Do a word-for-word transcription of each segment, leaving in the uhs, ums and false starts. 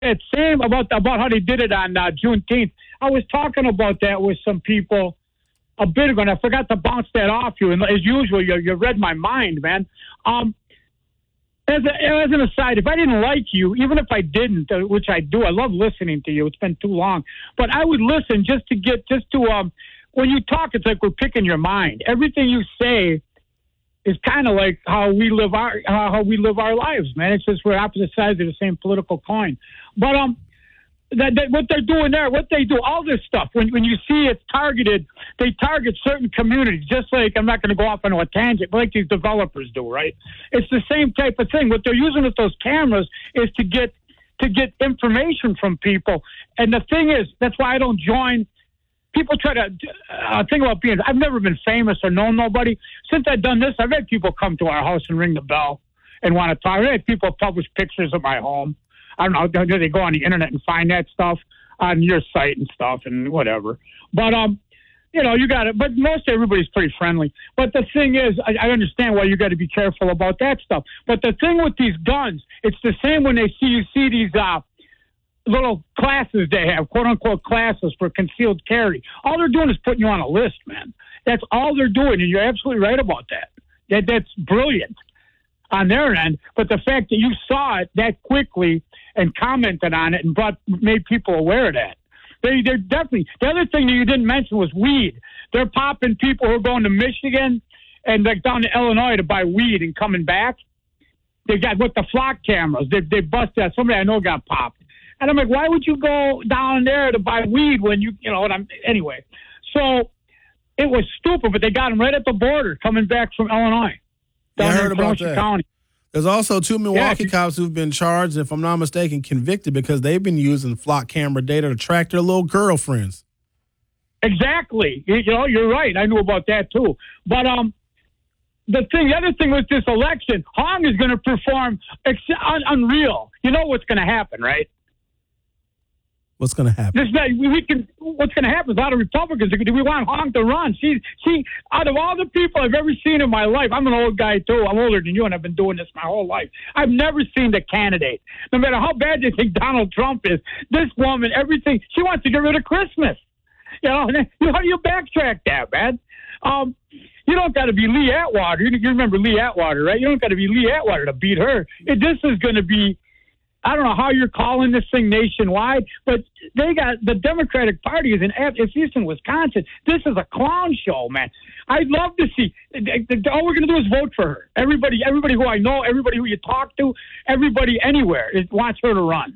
that same about about how they did it on uh, Juneteenth. I was talking about that with some people a bit ago, and I forgot to bounce that off you. And as usual, you, you read my mind, man. Um, as, a, as an aside, if I didn't like you, even if I didn't, uh, which I do, I love listening to you. It's been too long, but I would listen just to get just to um. When you talk, it's like we're picking your mind. Everything you say is kind of like how we live our uh, how we live our lives, man. It's just we're opposite sides of the same political coin. But um, that, that what they're doing there, what they do, all this stuff. When when you see it's targeted, they target certain communities. Just like I'm not going to go off on a tangent, but like these developers do, right? It's the same type of thing. What they're using with those cameras is to get to get information from people. And the thing is, that's why I don't join. People try to uh, think about being, I've never been famous or known nobody. Since I've done this, I've had people come to our house and ring the bell and want to talk. I've had people publish pictures of my home. I don't know, they go on the internet and find that stuff on your site and stuff and whatever. But, um, you know, you got it. But most everybody's pretty friendly. But the thing is, I, I understand why you got to be careful about that stuff. But the thing with these guns, it's the same when they see you see these, uh, little classes they have, quote unquote classes for concealed carry. All they're doing is putting you on a list, man. That's all they're doing, and you're absolutely right about that. That that's brilliant on their end. But the fact that you saw it that quickly and commented on it and brought made people aware of that. They they're definitely the other thing that you didn't mention was weed. They're popping people who are going to Michigan and like down to Illinois to buy weed and coming back. They got with the flock cameras. They they busted that. Somebody I know got popped. And I'm like, why would you go down there to buy weed when you, you know, and I'm, anyway. So it was stupid, but they got him right at the border coming back from Illinois. Yeah, I heard in about that. County. There's also two Milwaukee yeah. cops who've been charged, if I'm not mistaken, convicted because they've been using flock camera data to track their little girlfriends. Exactly. You, you know, you're right. I knew about that too. But um, the thing, the other thing with this election, Hong is going to perform ex- un- unreal. You know what's going to happen, right? What's going to happen? This we, we can. What's going to happen is a lot of Republicans. Do we want Hong to run? See, see, out of all the people I've ever seen in my life, I'm an old guy too. I'm older than you, and I've been doing this my whole life. I've never seen the candidate. No matter how bad you think Donald Trump is, this woman, everything she wants to get rid of Christmas. You know, how do you backtrack that, man? Um, you don't got to be Lee Atwater. You, you remember Lee Atwater, right? You don't got to be Lee Atwater to beat her. It, this is going to be. I don't know how you're calling this thing nationwide, but they got the Democratic Party is in it's Eastern Wisconsin. This is a clown show, man. I'd love to see. All we're going to do is vote for her. Everybody, everybody who I know, everybody who you talk to, everybody anywhere is, wants her to run,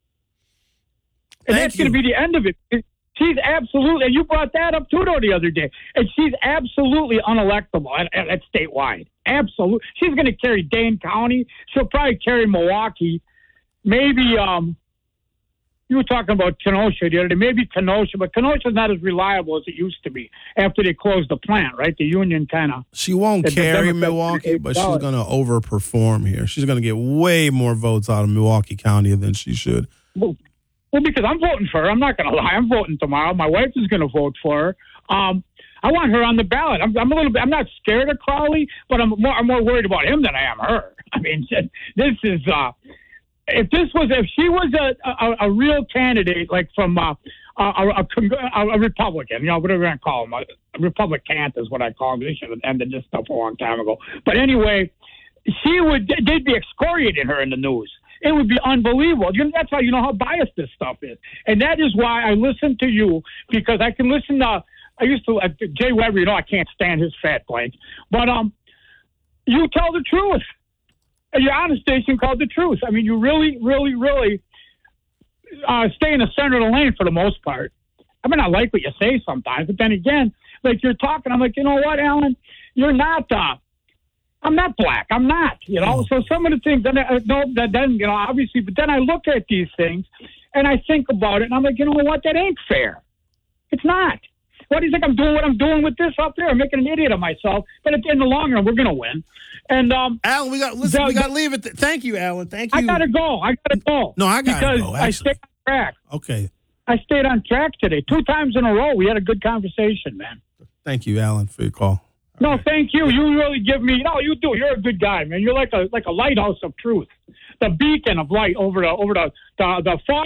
and Thank that's going to be the end of it. She's absolutely. You brought that up too, though, the other day, and she's absolutely unelectable at, at, at statewide. Absolutely, she's going to carry Dane County. She'll probably carry Milwaukee. Maybe um, you were talking about Kenosha the other day. Maybe Kenosha, but Kenosha's not as reliable as it used to be after they closed the plant, right? The union kind of. She won't carry Milwaukee, but she's going to overperform here. She's going to get way more votes out of Milwaukee County than she should. Well, well because I'm voting for her. I'm not going to lie. I'm voting tomorrow. My wife is going to vote for her. Um, I want her on the ballot. I'm, I'm a little bit. I'm not scared of Crowley, but I'm more. I'm more worried about him than I am her. I mean, this is. Uh, If this was, if she was a a, a real candidate, like from uh, a, a, a, a Republican, you know, whatever you want to call them, a, a Republican is what I call them. They should have ended this stuff a long time ago. But anyway, she would, they'd be excoriating her in the news. It would be unbelievable. That's how you know how biased this stuff is. And that is why I listen to you, because I can listen to, I used to, uh, Jay Weber, you know, I can't stand his fat blank. But um, you tell the truth. You're on a station called The Truth. I mean, you really, really, really uh, stay in the center of the lane for the most part. I mean, I like what you say sometimes, but then again, like you're talking, I'm like, you know what, Alan? You're not, uh, I'm not black. I'm not, you know? So some of the things, then I, no, that then, you know, obviously, but then I look at these things and I think about it and I'm like, you know what? That ain't fair. It's not. What do you think I'm doing what I'm doing with this up there? I'm making an idiot of myself. But in the long run, we're going to win. And um, Alan, we got listen. The, we got to leave it. Th- Thank you, Alan. Thank you. I got to go. I got to go. No, I got to go. Because I stayed on track. Okay. I stayed on track today. Two times in a row. We had a good conversation, man. Thank you, Alan, for your call. No, thank you. You really give me. No, you do. You're a good guy, man. You're like a like a lighthouse of truth, the beacon of light over the over the the, the fog